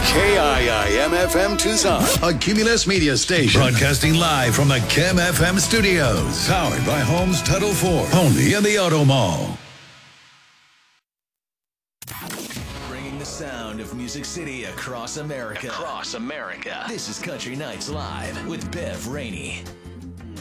KIIM-FM Tucson, a Cumulus Media station. Broadcasting live from the Kim FM studios. Powered by Homes Title 4. Only in the Auto Mall. Bringing the sound of Music City across America. This is Country Nights Live with Bev Rainey.